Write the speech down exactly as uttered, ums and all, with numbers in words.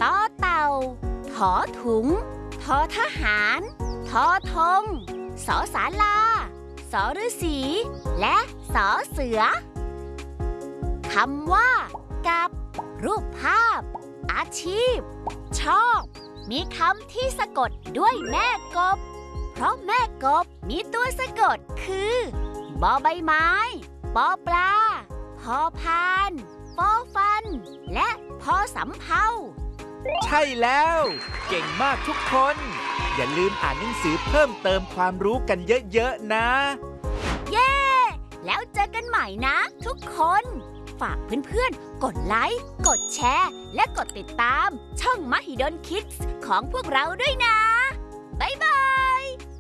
ตอเต่าถอถุงทอทหารทอธงสอศาลาสอฤาษีและสอเสือคำว่ากับรูปภาพอาชีพชอบมีคำที่สะกดด้วยแม่กบเพราะแม่กบมีตัวสะกดคือบอใบไม้ปอปลาพอพานฟอฟันและพอสำเภาใช่แล้วเก่งมากทุกคนอย่าลืมอ่านหนังสือเพิ่มเติมความรู้กันเยอะๆนะเย้แล้วเจอกันใหม่นะทุกคนฝากเพื่อนๆกดไลค์กดแชร์และกดติดตามช่องมหิดล Kids ของพวกเราด้วยนะบ๊ายบาย